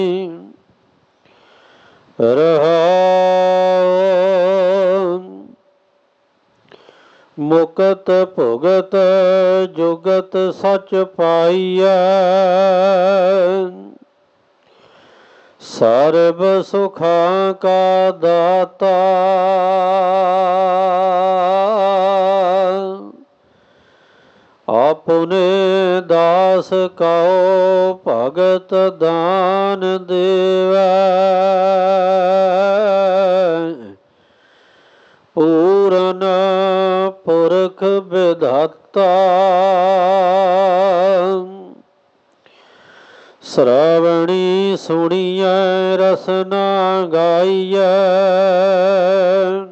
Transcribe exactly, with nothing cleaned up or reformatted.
ਰਹਾਉ। ਮੁਕਤ ਭੁਗਤ ਜੁਗਤ ਸਚ ਪਾਈਐ। ਸਰਬ ਸੁਖਾਂ ਕਾ ਦਾਤਾ। ਆਪਣੇ ਦਾਸ ਕਉ ਭਗਤ ਦਾਨ ਦੇਵੈ। ਪੂਰਨ ਪੁਰਖ ਵਿਧਾਤਾ। ਸ਼੍ਰਵਣੀ ਸੁਣੀਐ ਰਸਨਾ ਗਾਈਐ।